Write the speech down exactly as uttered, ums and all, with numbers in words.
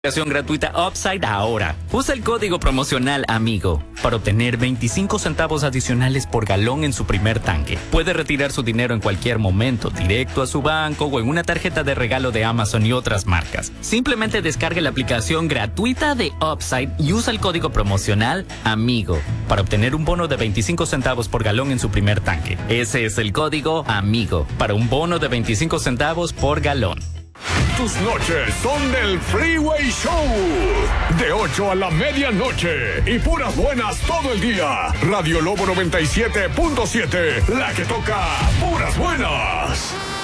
Aplicación gratuita Upside ahora. Usa el código promocional AMIGO para obtener veinticinco centavos adicionales por galón en su primer tanque. Puede retirar su dinero en cualquier momento, directo a su banco o en una tarjeta de regalo de Amazon y otras marcas. Simplemente descargue la aplicación gratuita de Upside y usa el código promocional AMIGO para obtener un bono de veinticinco centavos por galón en su primer tanque. Ese es el código AMIGO para un bono de veinticinco centavos por galón. Tus noches son del Freeway Show. De ocho a la medianoche. Y puras buenas todo el día. Radio Lobo noventa y siete punto siete. La que toca puras buenas.